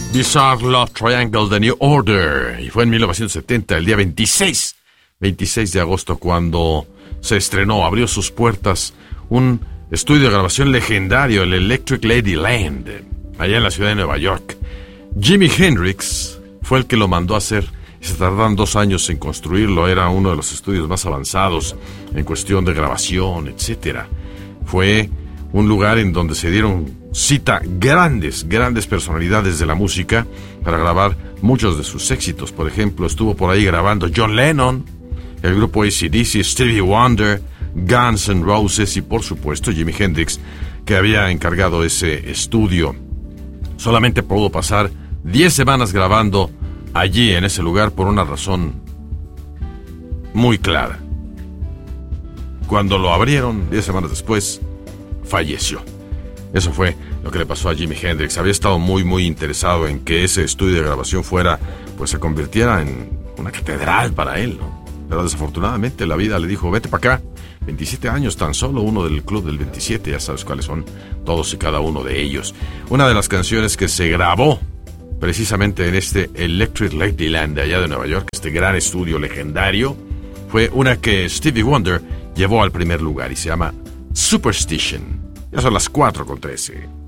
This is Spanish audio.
Bizarre Love Triangle The New Order. Y fue en 1970, el día 26 de agosto, cuando se estrenó, abrió sus puertas un estudio de grabación legendario, el Electric Ladyland, allá en la ciudad de Nueva York. Jimi Hendrix fue el que lo mandó a hacer. Se tardaron 2 años en construirlo. Era uno de los estudios más avanzados en cuestión de grabación, etc. Fue un lugar en donde se dieron cita grandes personalidades de la música para grabar muchos de sus éxitos. Por ejemplo, estuvo por ahí grabando John Lennon, el grupo AC/DC, Stevie Wonder, Guns N' Roses y, por supuesto, Jimi Hendrix, que había encargado ese estudio. Solamente pudo pasar 10 semanas grabando allí, en ese lugar, por una razón muy clara. Cuando lo abrieron, 10 semanas después, falleció. Eso fue lo que le pasó a Jimi Hendrix. Había estado muy interesado en que ese estudio de grabación se convirtiera en una catedral para él, ¿no? Pero desafortunadamente la vida le dijo, vete para acá. 27 años tan solo, uno del club del 27, ya sabes cuáles son todos y cada uno de ellos. Una de las canciones que se grabó precisamente en este Electric Ladyland de allá de Nueva York, este gran estudio legendario, fue una que Stevie Wonder llevó al primer lugar y se llama Superstition. Ya son las 4:13.